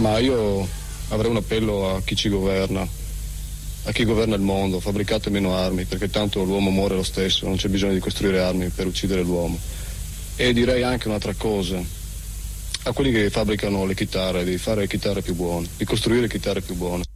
Ma io avrei un appello a chi ci governa, a chi governa il mondo: fabbricate meno armi, perché tanto l'uomo muore lo stesso, non c'è bisogno di costruire armi per uccidere l'uomo. E direi anche un'altra cosa: a quelli che fabbricano le chitarre, di fare le chitarre più buone, di costruire chitarre più buone.